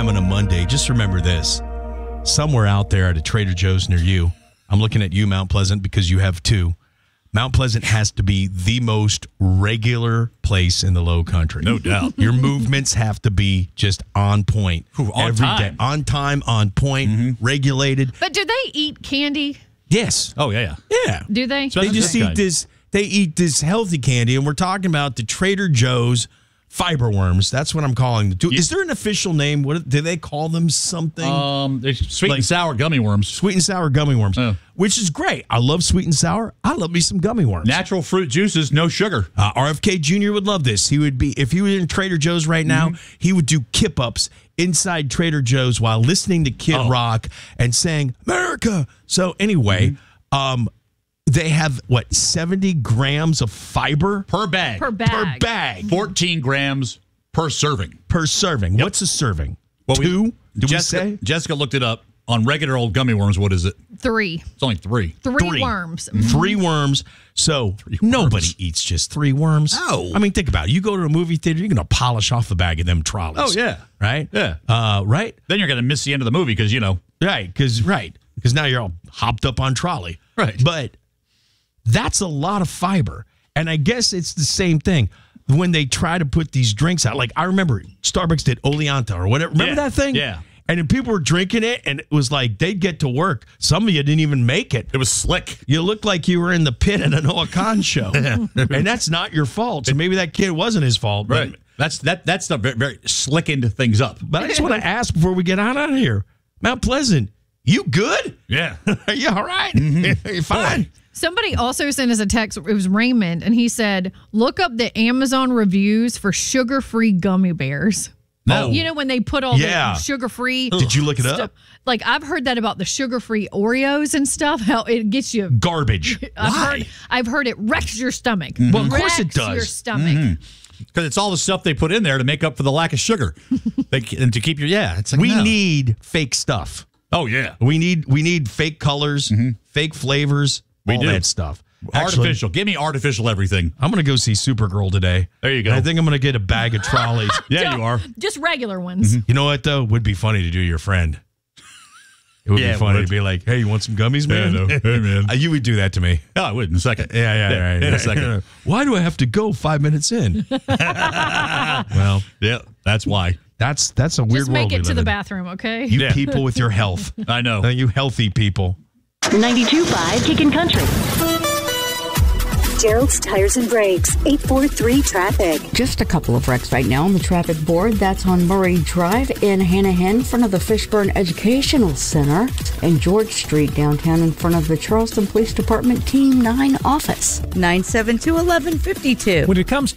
a.m. on a Monday, just remember this. Somewhere out there at a Trader Joe's near you, I'm looking at you, Mount Pleasant, because you have two. Mount Pleasant has to be the most regular place in the Low Country. No doubt. Your movements have to be just on point. On every time. day. On time, on point, regulated. But do they eat candy? Yes. Oh, yeah. Yeah. Do they? So They just eat this. They eat this healthy candy, and we're talking about the Trader Joe's fiber worms. That's what I'm calling them. Is there an official name? What do they call them? Something? They're sweet and sour gummy worms. Sweet and sour gummy worms, which is great. I love sweet and sour. I love me some gummy worms. Natural fruit juices, no sugar. RFK Jr. would love this. He would be, if he was in Trader Joe's right now, he would do kip-ups inside Trader Joe's while listening to Kid Rock and saying, America. So anyway, they have, 70 grams of fiber? Per bag. Per bag. 14 grams per serving. Per serving. What's a serving? Well, Two? Did we Jessica, say? Jessica looked it up. On regular old gummy worms, what is it? 3. It's only 3. Three worms. 3 worms. So nobody eats just 3 worms. Oh. I mean, think about it. You go to a movie theater, you're going to polish off the bag of them trolleys. Oh, yeah. Right? Yeah. Right? Then you're going to miss the end of the movie because, Right. Because now you're all hopped up on trolley. Right. But that's a lot of fiber. And I guess it's the same thing. When they try to put these drinks out, like I remember Starbucks did Oleanta or whatever. Remember that thing? Yeah. And then people were drinking it, and it was like they'd get to work. Some of you didn't even make it. it was slick. You looked like you were in the pit at a Noah Khan show. And that's not your fault. So maybe that kid wasn't his fault. But, Right. That's the very, very slickened things up. but I just want to ask before we get out of here, Mount Pleasant, you good? Yeah. Are you all right? You fine? Somebody also sent us a text. It was Raymond, and he said, look up the Amazon reviews for sugar-free gummy bears. No. You know, when they put all the sugar-free Did you look it stuff. up? Like, I've heard that about the sugar-free Oreos and stuff, how it gets you. Garbage. Why? I've heard it wrecks your stomach. Well, of course it Wrecks does. your stomach. Because it's all the stuff they put in there to make up for the lack of sugar. And to keep your, it's like, We no. need fake stuff. Oh, yeah. We need fake colors, fake flavors, all do. that stuff. Artificial. Give me artificial everything. I'm going to go see Supergirl today. There you go. And I think I'm going to get a bag of trolleys. Yeah, you are. Just regular ones. You know what, though? Would be funny to do your friend. It would Yeah, be funny it would. to be like, hey, you want some gummies, man? Yeah, I know. Hey, man. You would do that to me. Oh, I would in a second. Yeah, right. In a second. Why do I have to go 5 minutes in? Well, Yeah, that's why. that's a weird Just world make it we to live the in. bathroom, okay? You people with your health. I know. You healthy people. 92.5 Kickin' Country. Gerald's Tires and Brakes, 843 Traffic. Just a couple of wrecks right now on the traffic board. That's on Murray Drive in Hanahan, in front of the Fishburne Educational Center, and George Street downtown in front of the Charleston Police Department Team 9 office. 972-1152. When it comes